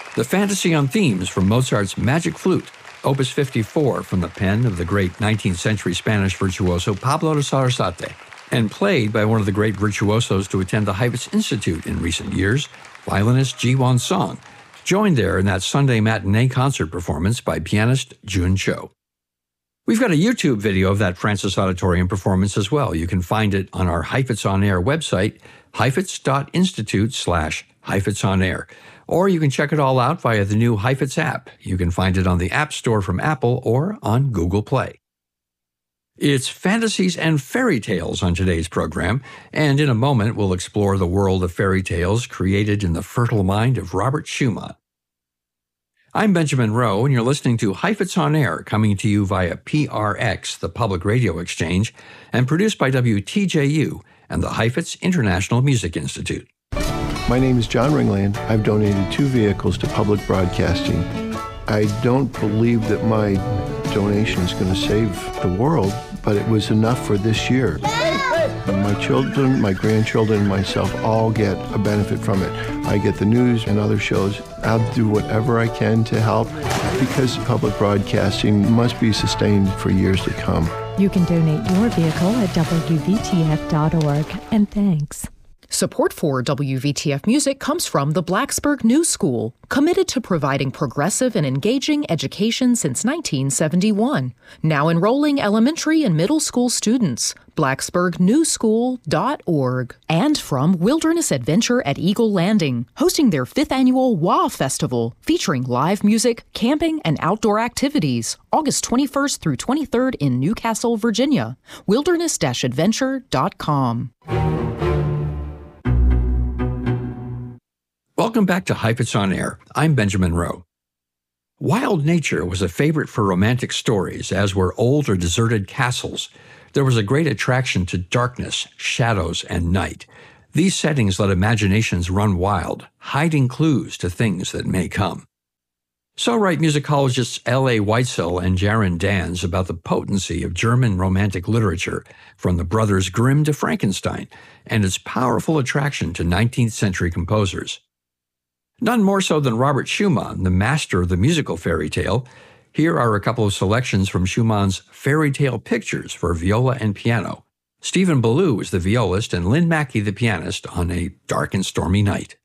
The Fantasy on Themes from Mozart's Magic Flute, Opus 54 from the pen of the great 19th century Spanish virtuoso Pablo de Sarasate, and played by one of the great virtuosos to attend the Heifetz Institute in recent years, violinist Ji-Won Song, joined there in that Sunday matinee concert performance by pianist Jun Cho. We've got a YouTube video of that Francis Auditorium performance as well. You can find it on our Heifetz On Air website, heifetz.institute/Heifetz On Air. Or you can check it all out via the new Heifetz app. You can find it on the App Store from Apple or on Google Play. It's fantasies and fairy tales on today's program, and in a moment we'll explore the world of fairy tales created in the fertile mind of Robert Schumann. I'm Benjamin Rowe, and you're listening to Heifetz On Air, coming to you via PRX, the Public Radio Exchange, and produced by WTJU and the Heifetz International Music Institute. My name is John Ringland. I've donated 2 vehicles to public broadcasting. I don't believe that my donation is going to save the world, but it was enough for this year. My children, my grandchildren, and myself all get a benefit from it. I get the news and other shows. I'll do whatever I can to help because public broadcasting must be sustained for years to come. You can donate your vehicle at WVTF.org, and thanks. Support for WVTF Music comes from the Blacksburg New School, committed to providing progressive and engaging education since 1971. Now enrolling elementary and middle school students. BlacksburgNewSchool.org. And from Wilderness Adventure at Eagle Landing, hosting their 5th annual WA Festival, featuring live music, camping, and outdoor activities, August 21st through 23rd in Newcastle, Virginia. Wilderness-adventure.com. Welcome back to Heifetz On Air. I'm Benjamin Rowe. Wild nature was a favorite for romantic stories, as were old or deserted castles. There was a great attraction to darkness, shadows, and night. These settings let imaginations run wild, hiding clues to things that may come. So write musicologists L.A. Weitzel and Jaron Dans about the potency of German romantic literature, from the brothers Grimm to Frankenstein, and its powerful attraction to 19th century composers. None more so than Robert Schumann, the master of the musical fairy tale. Here are a couple of selections from Schumann's Fairy Tale Pictures for viola and piano. Stephen Ballou is the violist and Lynn Mackey the pianist on A Dark and Stormy Night.